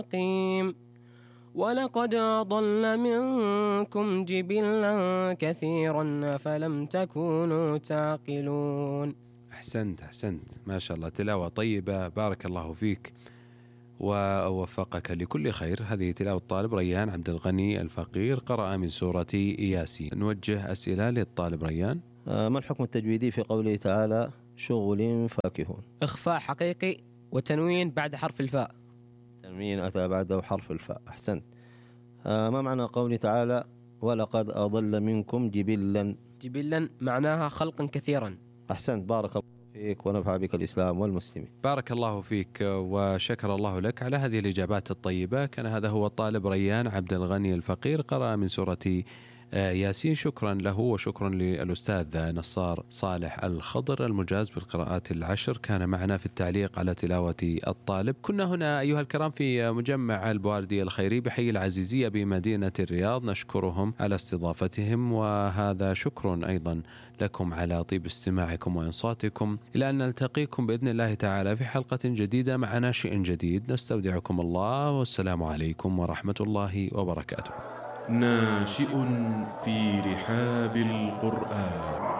مستقيم ولقد أضل منكم جبلا كثيرا فلم تكونوا تعقلون. أحسنت ما شاء الله، تلاوة طيبة، بارك الله فيك ووفقك لكل خير. هذه تلاوة الطالب ريان عبد الغني الفقير، قرأ من سورة ياسين. نوجه أسئلة للطالب ريان. ما الحكم التجويدي في قوله تعالى شغل فاكهون؟ إخفاء حقيقي وتنوين بعد حرف الفاء. تنوين أتى بعده حرف الفاء. أحسنت. ما معنى قوله تعالى ولقد أضل منكم جبلا معناها خلقا كثيرا. أحسنت، بارك الله فيك ونفع بك الإسلام والمسلمين. بارك الله فيك وشكر الله لك على هذه الإجابات الطيبة. كان هذا هو الطالب ريان عبد الغني الفقير، قرأ من سورة ياسين. شكرا له وشكرا للأستاذ نصار صالح الخضر المجاز بالقراءات العشر، كان معنا في التعليق على تلاوة الطالب. كنا هنا أيها الكرام في مجمع البواردي الخيري بحي العزيزية بمدينة الرياض، نشكرهم على استضافتهم، وهذا شكر أيضا لكم على طيب استماعكم وإنصاتكم. إلى أن نلتقيكم بإذن الله تعالى في حلقة جديدة مع ناشئ جديد، نستودعكم الله والسلام عليكم ورحمة الله وبركاته. ناشئ في رحاب القرآن.